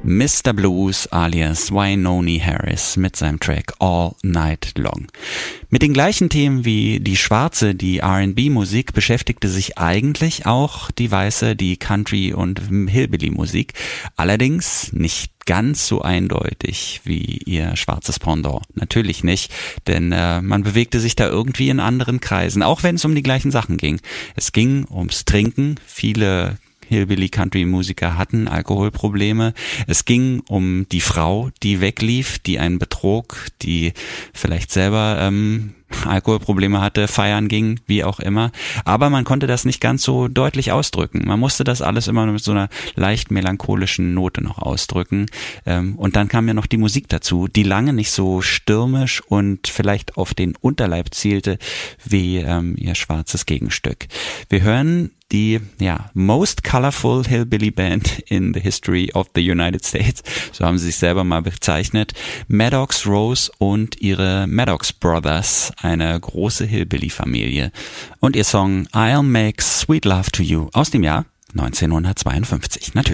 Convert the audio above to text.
Mr. Blues alias Wynonie Harris mit seinem Track All Night Long. Mit den gleichen Themen wie die schwarze, die R&B-Musik beschäftigte sich eigentlich auch die weiße, die Country- und Hillbilly-Musik. Allerdings nicht ganz so eindeutig wie ihr schwarzes Pendant. Natürlich nicht, denn man bewegte sich da irgendwie in anderen Kreisen, auch wenn es um die gleichen Sachen ging. Es ging ums Trinken, viele Hillbilly-Country-Musiker hatten Alkoholprobleme. Es ging um die Frau, die weglief, die einen betrog, die vielleicht selber Alkoholprobleme hatte, feiern ging, wie auch immer. Aber man konnte das nicht ganz so deutlich ausdrücken. Man musste das alles immer mit so einer leicht melancholischen Note noch ausdrücken. Und dann kam ja noch die Musik dazu, die lange nicht so stürmisch und vielleicht auf den Unterleib zielte wie ihr schwarzes Gegenstück. Wir hören die most colorful Hillbilly Band in the history of the United States, so haben sie sich selber mal bezeichnet. Maddox Rose und ihre Maddox Brothers, eine große Hillbilly-Familie. Und ihr Song I'll Make Sweet Love to You aus dem Jahr 1952, natürlich.